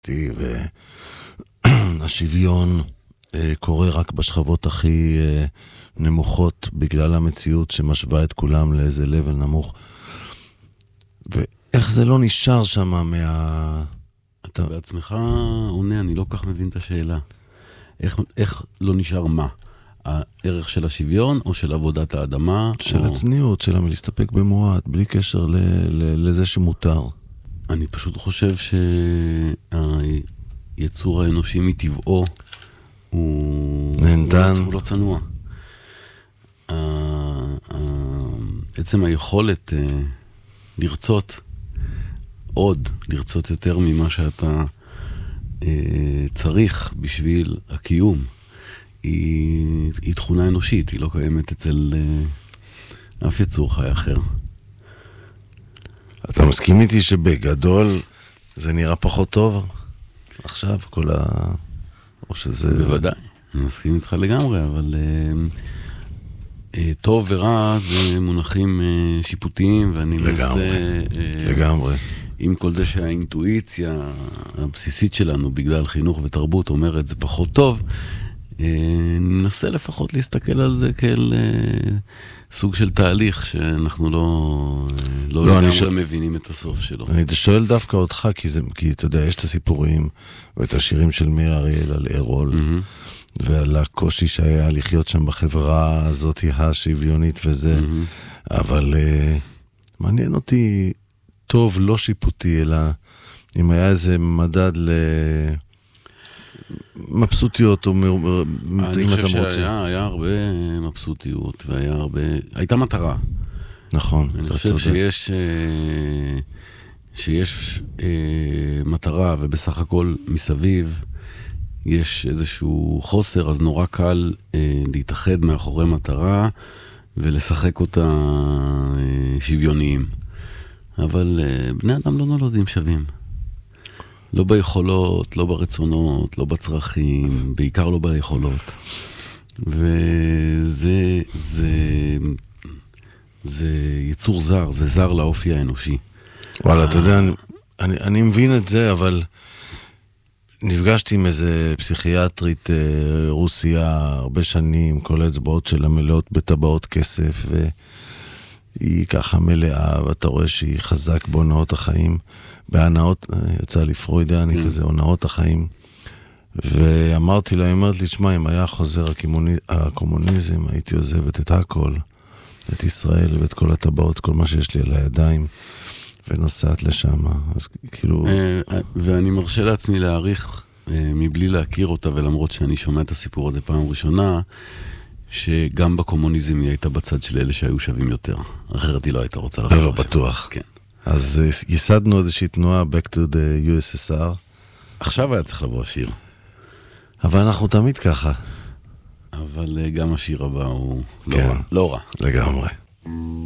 והשוויון קורה רק בשכבות הכי נמוכות, בגלל המציאות שמשווה את כולם לאיזה level נמוך. ואיך זה לא נשאר שם אתה בעצמך עונה, אני לא כך מבין את השאלה. איך לא נשאר מה? הערך של השוויון או של עבודת האדמה? של הצניעות, של להסתפק במועט, בלי קשר לזה שמותר. אני פשוט חושב שהיצור האנושי מטבעו הוא נהנתן. הוא לא צנוע. עצם היכולת לרצות עוד, לרצות יותר ממה שאתה צריך בשביל הקיום, היא תכונה אנושית, היא לא קיימת אצל אף יצור חי אחר. אתה מסכים איתי שבגדול זה נראה פחות טוב עכשיו, או שזה... בוודאי, אני מסכים איתך לגמרי, אבל טוב ורע זה מונחים שיפוטיים, ואני לגמרי. עם כל זה שהאינטואיציה הבסיסית שלנו בגלל חינוך ותרבות אומרת זה פחות טוב, ננסה לפחות להסתכל על זה כאל סוג של תהליך שאנחנו לא לגמרי מבינים את הסוף שלו. אני שואל דווקא אותך, כי אתה יודע, יש את הסיפורים ואת השירים של מאיר אריאל על ארול, ועל הקושי שהיה לחיות שם בחברה הזאת השוויונית וזה, אבל מעניין אותי טוב, לא שיפוטי, אלא אם היה איזה מדד למבסוטיות, או אני חושב שהיה הרבה מבסוטיות, הייתה מטרה. נכון. אני חושב שיש מטרה, ובסך הכל מסביב יש איזשהו חוסר, אז נורא קל להתאחד מאחורי מטרה, ולשחק אותה שוויוניים. אבל בני אדם לא נולדים שווים. לא ביכולות, לא ברצונות, לא בצרכים, בעיקר לא ביכולות. זה יצור זר, זה זר לאופי האנושי. וואלה, אתה יודע, אני מבין את זה, אבל נפגשתי עם איזה פסיכיאטרית רוסיה הרבה שנים, כל האצבעות שלה מלאות בטבעות כסף, והיא ככה מלאה, ואתה רואה שהיא חזק בהונאות החיים, בהנאות, יצא לי פרוידיאני כזה, הונאות החיים, ואמרתי לה, היא אומרת לי, תשמע, אם היה חוזר הקומוניזם, הייתי עוזבת את הכל, את ישראל ואת כל הטבעות, כל מה שיש לי על הידיים, ונוסעת לשם, אז כאילו... ואני מרשה לעצמי להעריך, מבלי להכיר אותה, ולמרות שאני שומע את הסיפור הזה פעם ראשונה, שגם בקומוניזם היא הייתה בצד של אלה שהיו שווים יותר. אחרת היא לא הייתה רוצה לחזור. לא, בטוח. כן. אז ייסדנו איזושהי תנועה Back to the USSR. עכשיו היה צריך לבוא השיר. אבל אנחנו תמיד ככה. אבל גם השיר הבא הוא כן, לא רע. לגמרי.